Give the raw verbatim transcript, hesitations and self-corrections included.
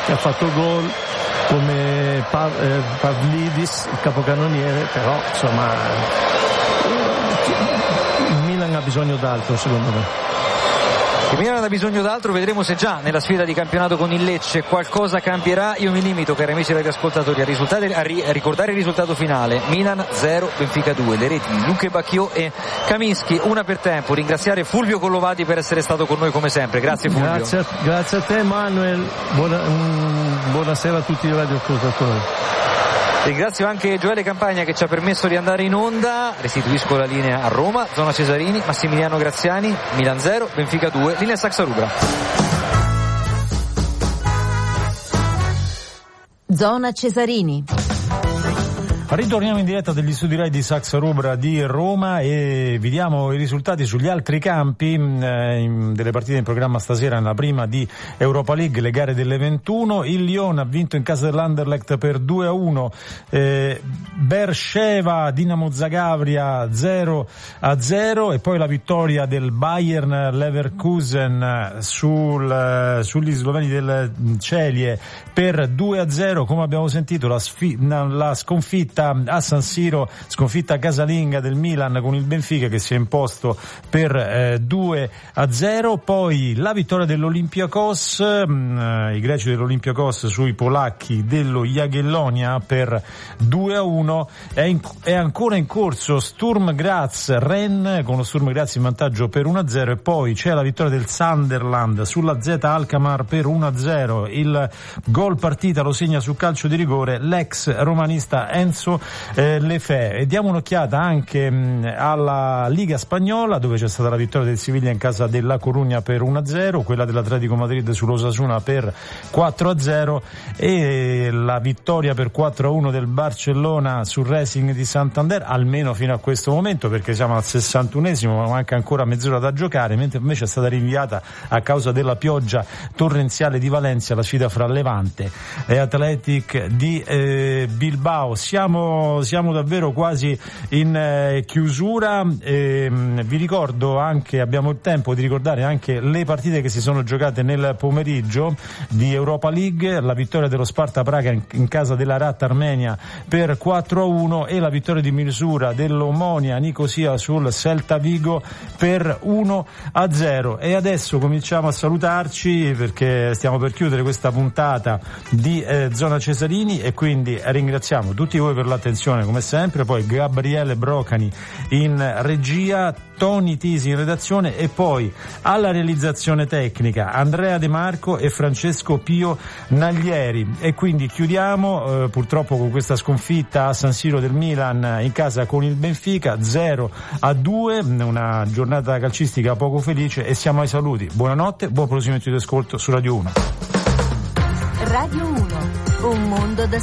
che ha fatto gol, come pa- eh, Pavlidis, il capocannoniere, però insomma il Milan ha bisogno d'altro, secondo me. Il Milan ha bisogno d'altro, vedremo se già nella sfida di campionato con il Lecce qualcosa cambierà. Io mi limito, cari amici radioascoltatori, a, risultati, a, ri, a ricordare il risultato finale: Milan zero, Benfica due, le reti di Luque Bacchio e Kaminsky, una per tempo. Ringraziare Fulvio Collovati per essere stato con noi come sempre. Grazie Fulvio. Grazie, grazie a te Manuel, buona, um, buonasera a tutti i radioascoltatori. Ringrazio anche Gioele Campagna che ci ha permesso di andare in onda. Restituisco la linea a Roma, zona Cesarini, Massimiliano Graziani, Milan zero, Benfica due, linea Saxa Rubra. Zona Cesarini. Ritorniamo in diretta degli studi Rai di Saxa Rubra di Roma e vi diamo i risultati sugli altri campi eh, in, delle partite in programma stasera. Nella prima di Europa League, le gare delle ventuno, il Lione ha vinto in casa dell'Anderlecht per due a uno, eh, Beersheva Dinamo Zagabria zero a zero, e poi la vittoria del Bayern Leverkusen sul, sugli sloveni del Celie per due a zero. Come abbiamo sentito, la, sfi- la sconfitta a San Siro, sconfitta casalinga del Milan con il Benfica che si è imposto per eh, due a zero. Poi la vittoria dell'Olympiakos, mh, i greci dell'Olympiakos sui polacchi dello Jagiellonia per due a uno. È, in, è ancora in corso Sturm Graz Rennes, con lo Sturm Graz in vantaggio per uno a zero, e poi c'è la vittoria del Sunderland sulla Z Alkmaar per uno a zero. Il gol partita lo segna su calcio di rigore l'ex romanista Enzo Eh, Lefebvre. E diamo un'occhiata anche mh, alla Liga Spagnola, dove c'è stata la vittoria del Siviglia in casa della Corugna per uno a zero, quella dell'Atletico Madrid sull'Osasuna per quattro a zero e la vittoria per quattro a uno del Barcellona sul Racing di Santander, almeno fino a questo momento, perché siamo al sessantunesimo, ma manca ancora mezz'ora da giocare, mentre invece è stata rinviata a causa della pioggia torrenziale di Valencia la sfida fra Levante e Athletic di eh, Bilbao. Siamo Siamo davvero quasi in eh, chiusura. E, mh, vi ricordo anche, abbiamo il tempo di ricordare anche le partite che si sono giocate nel pomeriggio di Europa League: la vittoria dello Sparta Praga in, in casa della Rat Armenia per quattro a uno e la vittoria di misura dell'Omonia Nicosia sul Celta Vigo per uno a zero. E adesso cominciamo a salutarci, perché stiamo per chiudere questa puntata di eh, Zona Cesarini, e quindi ringraziamo tutti voi per l'attenzione come sempre. Poi Gabriele Brocani in regia, Tony Tisi in redazione, e poi alla realizzazione tecnica Andrea De Marco e Francesco Pio Naglieri. E quindi chiudiamo eh, purtroppo con questa sconfitta a San Siro del Milan in casa con il Benfica zero a due, una giornata calcistica poco felice, e siamo ai saluti. Buonanotte, buon proseguimento di ascolto su Radio uno. Radio uno, un mondo da